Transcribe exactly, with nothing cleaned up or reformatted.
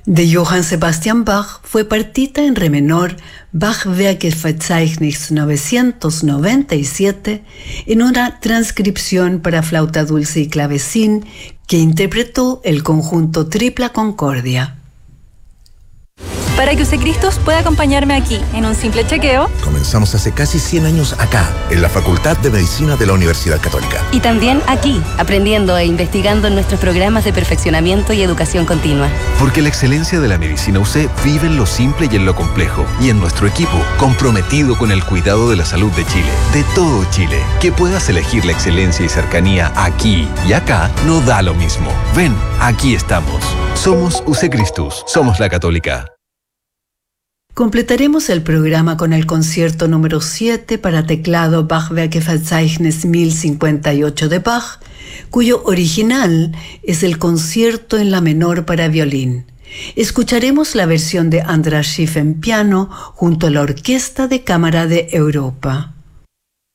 De Johann Sebastian Bach fue partita en re menor Bachwerkeverzeichnis novecientos noventa y siete en una transcripción para flauta dulce y clavecín que interpretó el conjunto Tripla Concordia. Para que Usecristus pueda acompañarme aquí en un simple chequeo. Comenzamos hace casi cien años acá, en la Facultad de Medicina de la Universidad Católica. Y también aquí, aprendiendo e investigando en nuestros programas de perfeccionamiento y educación continua. Porque la excelencia de la medicina U C vive en lo simple y en lo complejo. Y en nuestro equipo, comprometido con el cuidado de la salud de Chile, de todo Chile. Que puedas elegir la excelencia y cercanía aquí y acá no da lo mismo. Ven, aquí estamos. Somos Usecristus, somos la Católica. Completaremos el programa con el concierto número siete para teclado Bachwerkeverzeichnis mil cincuenta y ocho de Bach, cuyo original es el concierto en la menor para violín. Escucharemos la versión de András Schiff en piano junto a la Orquesta de Cámara de Europa.